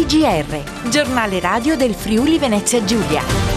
GR, giornale radio del Friuli Venezia Giulia.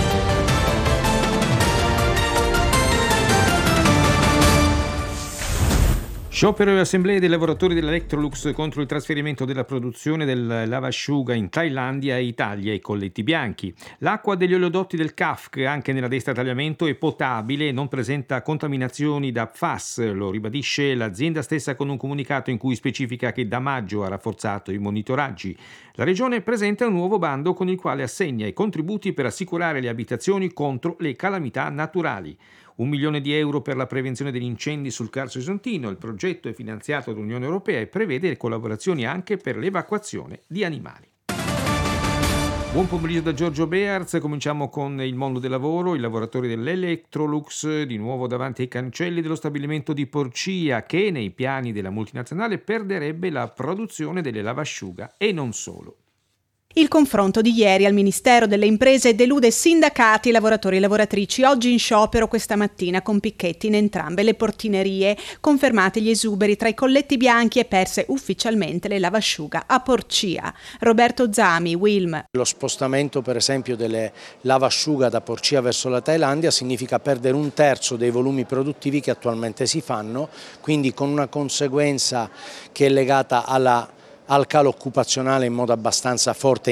Sciopero e assemblee dei lavoratori dell'Electrolux contro il trasferimento della produzione del lavasciuga in Thailandia e Italia ai colletti bianchi. L'acqua degli oleodotti del CAFC, anche nella destra tagliamento, è potabile e non presenta contaminazioni da PFAS, lo ribadisce l'azienda stessa con un comunicato in cui specifica che da maggio ha rafforzato i monitoraggi. La Regione presenta un nuovo bando con il quale assegna i contributi per assicurare le abitazioni contro le calamità naturali. 1 milione di euro per la prevenzione degli incendi sul Carso Isontino. Il progetto è finanziato dall'Unione Europea e prevede collaborazioni anche per l'evacuazione di animali. Buon pomeriggio da Giorgio Bearz. Cominciamo con il mondo del lavoro. I lavoratori dell'Electrolux di nuovo davanti ai cancelli dello stabilimento di Porcia, che nei piani della multinazionale perderebbe la produzione delle lavasciuga e non solo. Il confronto di ieri al Ministero delle Imprese delude sindacati, lavoratori e lavoratrici, oggi in sciopero questa mattina con picchetti in entrambe le portinerie. Confermati gli esuberi tra i colletti bianchi e perse ufficialmente le lavasciuga a Porcia. Roberto Zami, Wilm. Lo spostamento per esempio delle lavasciuga da Porcia verso la Thailandia significa perdere 1/3 dei volumi produttivi che attualmente si fanno, quindi con una conseguenza che è legata al calo occupazionale in modo abbastanza forte.